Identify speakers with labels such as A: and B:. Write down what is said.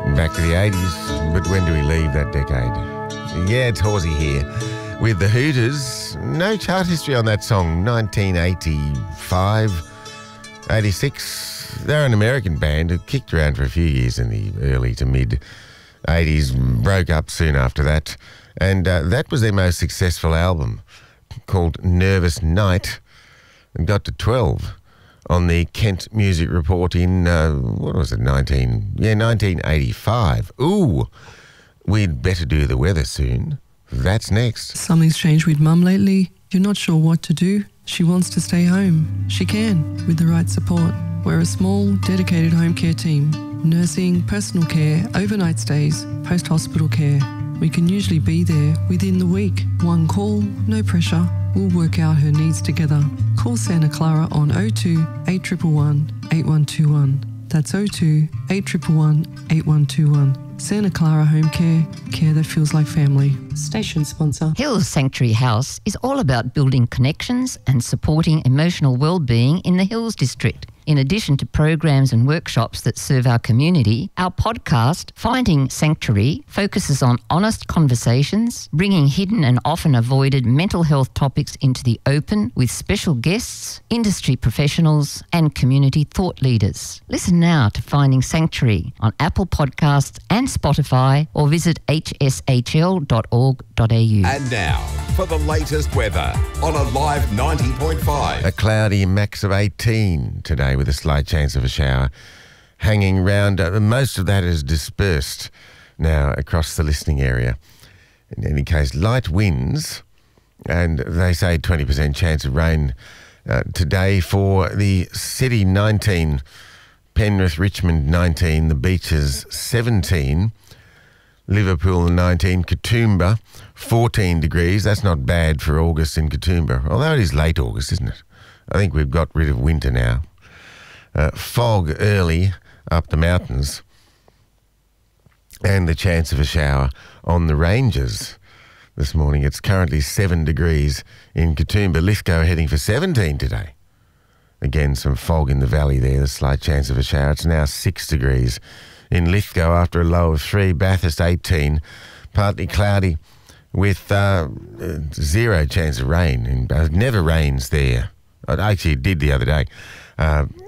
A: Back to the 80s, but when do we leave that decade? Yeah, it's Horsey here with the Hooters. No chart history on that song, 1985, 86. They're an American band who kicked around for a few years in the early to mid 80s, broke up soon after that, and that was their most successful album, called Nervous Night, and got to 12 on the Kent Music Report in, 1985. Ooh, we'd better do the weather soon. That's next.
B: Something's changed with Mum lately. You're not sure what to do. She wants to stay home. She can, with the right support. We're a small, dedicated home care team. Nursing, personal care, overnight stays, post-hospital care. We can usually be there within the week. One call, no pressure. We'll work out her needs together. Call Santa Clara on 02 8111 8121. That's 02 8111 8121. Santa Clara Home Care, care that feels like family. Station sponsor.
C: Hills Sanctuary House is all about building connections and supporting emotional well-being in the Hills District. In addition to programs and workshops that serve our community, our podcast, Finding Sanctuary, focuses on honest conversations, bringing hidden and often avoided mental health topics into the open with special guests, industry professionals and community thought leaders. Listen now to Finding Sanctuary on Apple Podcasts and Spotify, or visit hshl.org.au.
D: And now, for the latest weather on Alive 90.5.
A: A cloudy max of 18 today with a slight chance of a shower hanging round. Most of that is dispersed now across the listening area. In any case, light winds, and they say 20% chance of rain today for the city, 19, Penrith, Richmond 19, the Beaches 17, Liverpool 19, Katoomba 14 degrees. That's not bad for August in Katoomba, although it is late August, isn't it? I think we've got rid of winter now. Fog early up the mountains, and the chance of a shower on the ranges this morning. It's currently 7 degrees in Katoomba. Lithgow heading for 17 today. Again, some fog in the valley there, a slight chance of a shower. It's now 6 degrees in Lithgow after a low of 3. Bathurst 18, partly cloudy with zero chance of rain. It never rains there. Actually, it did the other day.